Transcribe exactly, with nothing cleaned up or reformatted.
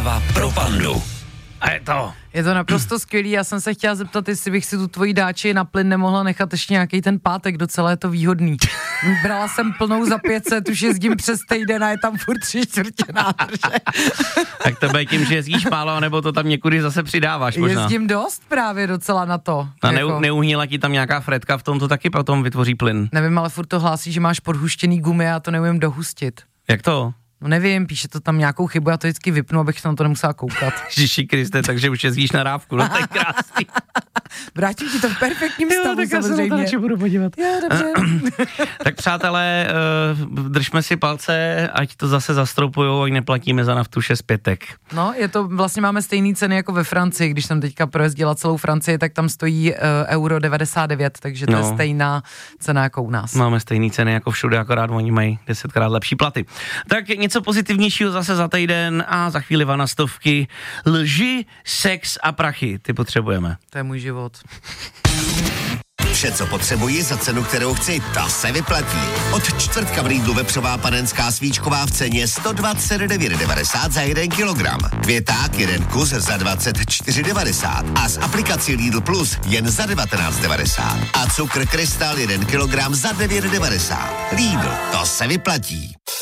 Výzva pro pandu. A je to. Je to naprosto skvělý, já jsem se chtěla zeptat, jestli bych si tu tvoji dáči na plyn nemohla nechat ještě nějaký ten pátek, docela je to výhodný. Brala jsem plnou za pět set, už jezdím přes týden a je tam furt tři čtvrtě nádrže. Tak to bude tím, že jezdíš málo, nebo to tam někudy zase přidáváš možná. Jezdím dost právě docela na to. A jako... neu, neuhnila ti tam nějaká fretka, v tom to taky potom vytvoří plyn. Nevím, ale furt to hlásí, že máš podhuštěný gumy a já to neumím dohustit. Jak to? No nevím, píše to tam nějakou chybu, já to vždycky vypnu, abych na to nemusela koukat. Ježiši Kriste, takže už jezdíš na rávku, no to je krásný. Vrátím ti to v perfektním stavu, tak samozřejmě. Já se budu podívat. Jo, dobře. Tak přátelé, držme si palce, ať to zase zastropujou, ať neplatíme za naftu šest pětek. No, je to, vlastně máme stejný ceny jako ve Francii, když jsem teďka projezdila celou Francii, tak tam stojí uh, euro devadesát devět, takže to no. je stejná cena jako u nás. Máme stejný ceny jako všude, akorát oni mají desetkrát lepší platy. Tak něco pozitivnějšího zase za týden a za chvíli vanastovky. Lži, sex a prachy, ty potřebujeme. To je můj život. Vše, co potřebuji za cenu, kterou chci, to se vyplatí. Od čtvrtka v Lidlu vepřová panenská svíčková v ceně sto dvacet devět devadesát za jeden kilogram. Květák jeden kus za dvacet čtyři devadesát a z aplikací Lidl Plus jen za devatenáct devadesát. A cukr Krystal jeden kilogram za devět devadesát. Lidl, to se vyplatí.